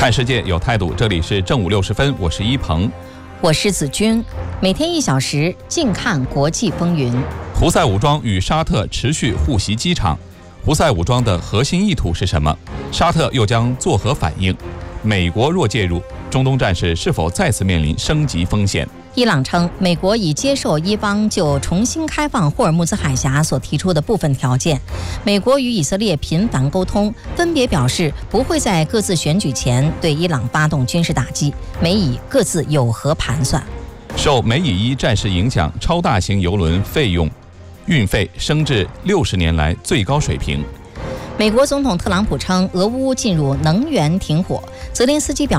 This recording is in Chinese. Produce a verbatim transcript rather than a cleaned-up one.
看世界有态度，这里是正午六十分，我是一鹏， 我是子君，每天一小时，静看国际风云。 胡塞武装与沙特持续互袭机场，胡塞武装的核心意图是什么？沙特又将作何反应？美国若介入，中东战事是否再次面临升级风险？ 伊朗称，美国已接受伊方就重新开放霍尔木兹海峡所提出的部分条件。美国与以色列频繁沟通，分别表示不会在各自选举前对伊朗发动军事打击，美以各自有何盘算？ 受美以伊战事影响，超大型邮轮费用运费升至六十年来最高水平。 美国总统特朗普称，俄乌进入能源停火，泽连斯基表